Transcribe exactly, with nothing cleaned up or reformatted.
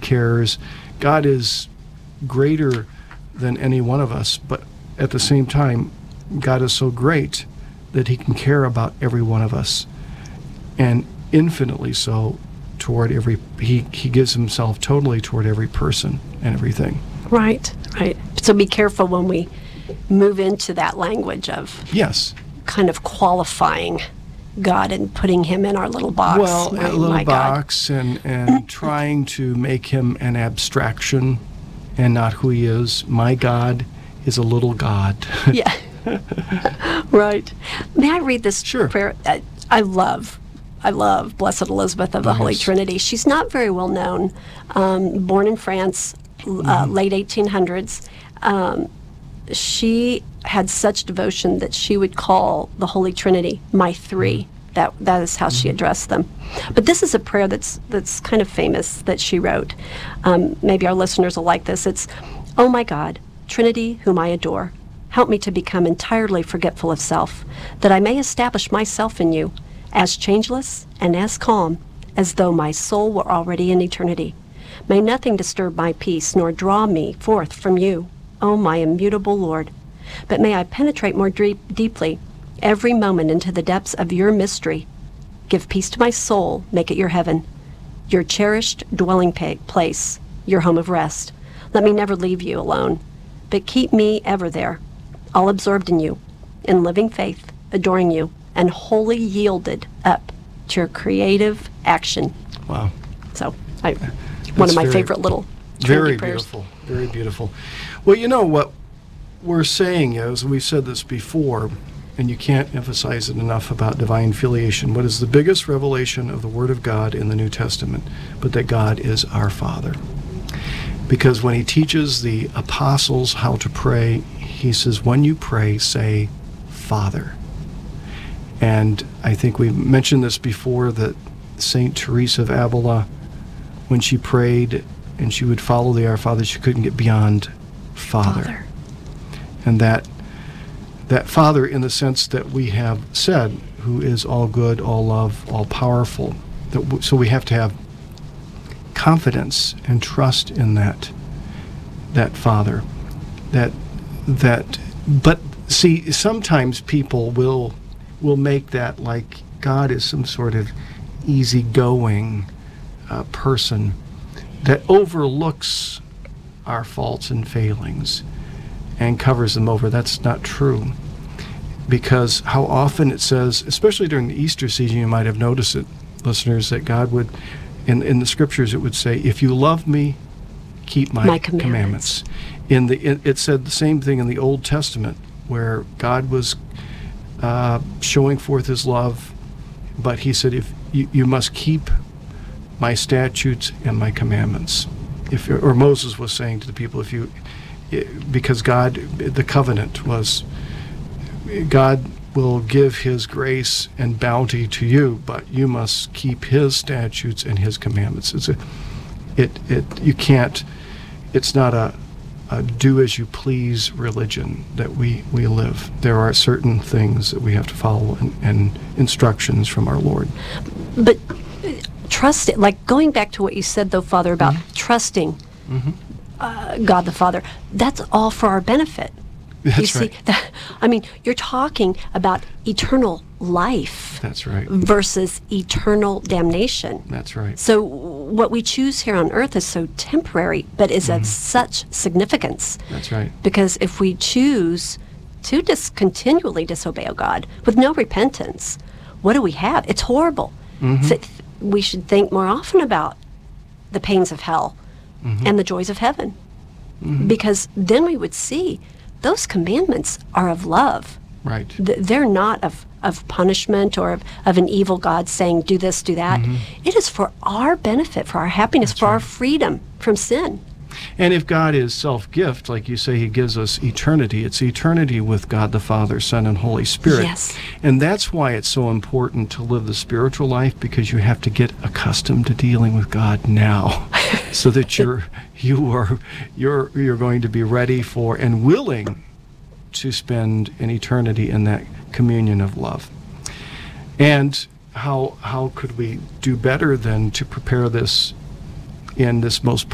cares. God is greater than any one of us, but at the same time, God is so great that he can care about every one of us, and infinitely so toward every, he, he gives himself totally toward every person and everything. Right, right. So be careful when we move into that language of Yes. kind of qualifying God and putting him in our little box. Well, my, a little my box God. and, and trying to make him an abstraction and not who he is. My God is a little God. Yeah. Right. May I read this Sure. prayer? I, I love, I love Blessed Elizabeth of the Oh, Holy yes. Trinity. She's not very well known. Um, born in France, Mm-hmm. uh, late eighteen hundreds. Um, she had such devotion that she would call the Holy Trinity my three. That that is how she addressed them. But this is a prayer that's that's kind of famous that she wrote. Um, maybe our listeners will like this. It's, "Oh my God, Trinity, whom I adore, help me to become entirely forgetful of self, that I may establish myself in you, as changeless and as calm as though my soul were already in eternity. May nothing disturb my peace, nor draw me forth from you, O my immutable Lord. But may I penetrate more deep, deeply every moment into the depths of your mystery. Give peace to my soul, make it your heaven, your cherished dwelling pa- place, your home of rest. Let me never leave you alone, but keep me ever there, all absorbed in you, in living faith, adoring you, and wholly yielded up to your creative action." Wow. So, I, one of my very- favorite little Very Trinity prayers. beautiful. Very beautiful. Well, you know what we're saying is, we've said this before, and you can't emphasize it enough about divine filiation. What is the biggest revelation of the Word of God in the New Testament? But that God is our Father. Because when he teaches the apostles how to pray, he says, when you pray, say, Father. And I think we mentioned this before, that Saint Teresa of Avila, when she prayed and she would follow the Our Father, she couldn't get beyond Father. Father. And that that Father, in the sense that we have said, who is all good, all love, all powerful. That w- so we have to have confidence and trust in that that Father. That that but see, sometimes people will will make that like God is some sort of easygoing uh, person that overlooks our faults and failings and covers them over. That's not true. Because how often it says, especially during the Easter season, you might have noticed it, listeners, that God would, in, in the scriptures, it would say, if you love me, keep my, My commandments. commandments. In the in, it said the same thing in the Old Testament, where God was uh, showing forth his love, but he said, if you, you must keep my statutes and my commandments. If, or Moses was saying to the people, if you, because God, the covenant was, God will give his grace and bounty to you, but you must keep his statutes and his commandments. It's a, it, it, you can't, it's not a, a do as you please religion that we, we live. There are certain things that we have to follow and, and instructions from our Lord. But uh, trust it, like going back to what you said, though, Father, about Mm-hmm. trusting Mm-hmm. uh, God the Father, that's all for our benefit. That's you see, right. that, I mean, you're talking about eternal life That's right. versus eternal damnation. That's right. So what we choose here on earth is so temporary, but is of such significance. That's right. Because if we choose to dis- continually disobey God with no repentance, what do we have? It's horrible. Mm-hmm. Th- we should think more often about the pains of hell Mm-hmm. and the joys of heaven. Mm-hmm. Because then we would see those commandments are of love. Right. Th- they're not of, of punishment or of, of an evil God saying, do this, do that. Mm-hmm. It is for our benefit, for our happiness, That's for our right. freedom from sin. And if God is self-gift, like you say, he gives us eternity, it's eternity with God the Father, Son, and Holy Spirit. Yes. And that's why it's so important to live the spiritual life, because you have to get accustomed to dealing with God now, so that you're you are you're you're going to be ready for and willing to spend an eternity in that communion of love. And how how could we do better than to prepare this in this most